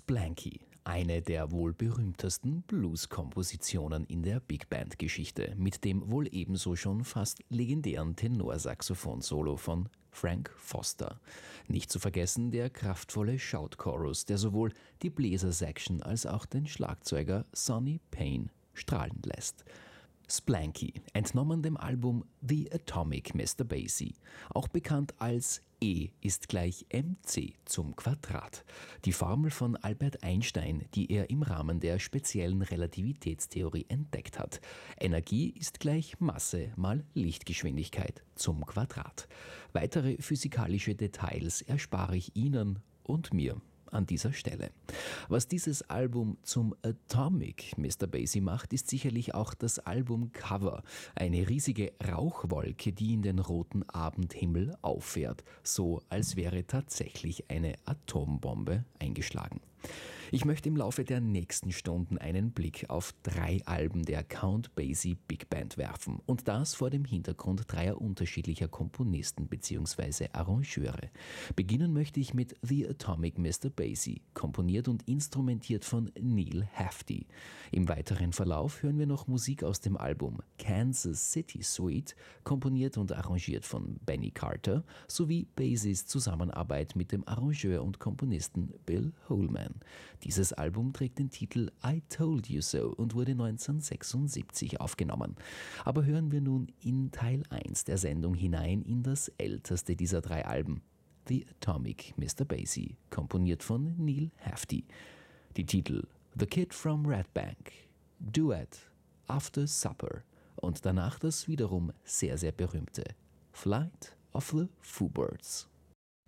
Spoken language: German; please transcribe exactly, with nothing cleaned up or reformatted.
Splanky, eine der wohl berühmtesten Blues-Kompositionen in der Big-Band-Geschichte, mit dem wohl ebenso schon fast legendären Tenorsaxophon-Solo von Frank Foster. Nicht zu vergessen der kraftvolle Shout-Chorus, der sowohl die Bläser-Section als auch den Schlagzeuger Sonny Payne strahlen lässt. Splanky, entnommen dem Album The Atomic Mister Basie, auch bekannt als E ist gleich mc zum Quadrat, die Formel von Albert Einstein, die er im Rahmen der speziellen Relativitätstheorie entdeckt hat. Energie ist gleich Masse mal Lichtgeschwindigkeit zum Quadrat. Weitere physikalische Details erspare ich Ihnen und mir an dieser Stelle. Was dieses Album zum Atomic Mister Basie macht, ist sicherlich auch das Albumcover. Eine riesige Rauchwolke, die in den roten Abendhimmel auffährt, so als wäre tatsächlich eine Atombombe eingeschlagen. Ich möchte im Laufe der nächsten Stunden einen Blick auf drei Alben der Count Basie Big Band werfen und das vor dem Hintergrund dreier unterschiedlicher Komponisten bzw. Arrangeure. Beginnen möchte ich mit The Atomic Mister Basie, komponiert und instrumentiert von Neal Hefti. Im weiteren Verlauf hören wir noch Musik aus dem Album Kansas City Suite, komponiert und arrangiert von Benny Carter, sowie Basies Zusammenarbeit mit dem Arrangeur und Komponisten Bill Holman. Dieses Album trägt den Titel I Told You So und wurde neunzehnhundertsechsundsiebzig aufgenommen. Aber hören wir nun in Teil eins der Sendung hinein in das älteste dieser drei Alben, The Atomic Mister Basie, komponiert von Neal Hefti. Die Titel The Kid from Red Bank, Duet, After Supper und danach das wiederum sehr, sehr berühmte Flight of the Foobirds.